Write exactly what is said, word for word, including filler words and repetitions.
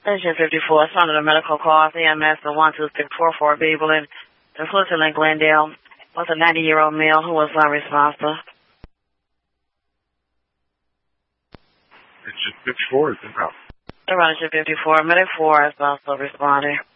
Station fifty-four, it's under the medical call, C M S one two six four four, Beeble, and the Fulton in Glendale was a ninety-year-old male who was not responsive. Station fifty-four is in route. Around fifty-four, Medic four is also responding.